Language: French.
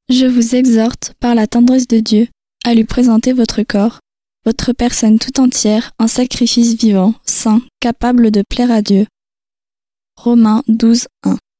Je vous exhorte, par la tendresse de Dieu, à lui présenter votre corps, votre personne tout entière, en sacrifice vivant, saint, capable de plaire à Dieu. Romains 12, 1.